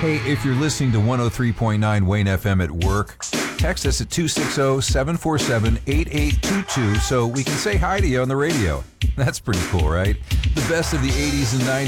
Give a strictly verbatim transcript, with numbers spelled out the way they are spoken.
Hey, if you're listening to one oh three point nine Wayne F M at work, text us at two six zero, seven four seven, eight eight two two so we can say hi to you on the radio. That's pretty cool, right? The best of the eighties and nineties.